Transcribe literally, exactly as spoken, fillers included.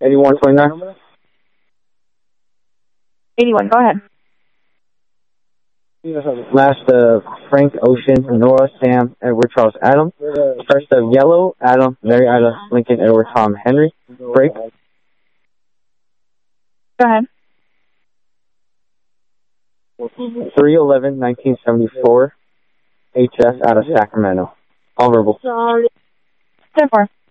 eighty-one twenty-nine. eighty-one, go ahead. Last of Frank Ocean, Nora, Sam, Edward, Charles, Adam. First of Yellow, Adam, Mary, Ida, Lincoln, Edward, Tom, Henry. Break. Go ahead. three eleven nineteen seventy-four. H S out of Sacramento. All verbal. ten four.